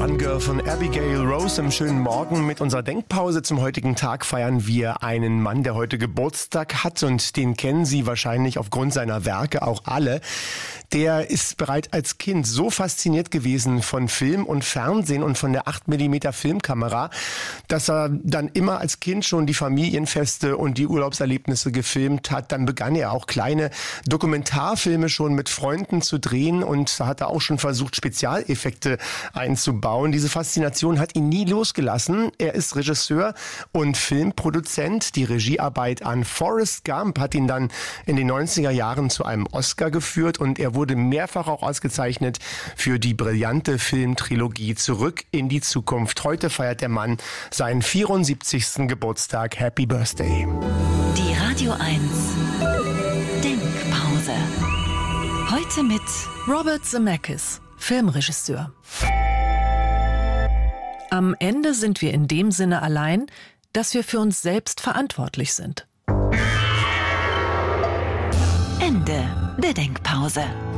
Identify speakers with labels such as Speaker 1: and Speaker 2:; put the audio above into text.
Speaker 1: Gun Girl von Abigail Rose im schönen Morgen. Mit unserer Denkpause zum heutigen Tag feiern wir einen Mann, der heute Geburtstag hat, und den kennen Sie wahrscheinlich aufgrund seiner Werke auch alle. Der ist bereits als Kind so fasziniert gewesen von Film und Fernsehen und von der 8mm Filmkamera, dass er dann immer als Kind schon die Familienfeste und die Urlaubserlebnisse gefilmt hat. Dann begann er auch kleine Dokumentarfilme schon mit Freunden zu drehen und da hat er auch schon versucht, Spezialeffekte einzubauen. Diese Faszination hat ihn nie losgelassen. Er ist Regisseur und Filmproduzent. Die Regiearbeit an Forrest Gump hat ihn dann in den 90er Jahren zu einem Oscar geführt und er wurde mehrfach auch ausgezeichnet für die brillante Filmtrilogie Zurück in die Zukunft. Heute feiert der Mann seinen 74. Geburtstag. Happy Birthday.
Speaker 2: Die Radio 1 Denkpause. Heute mit
Speaker 3: Robert Zemeckis, Filmregisseur. Am Ende sind wir in dem Sinne allein, dass wir für uns selbst verantwortlich sind.
Speaker 2: Ende der Denkpause.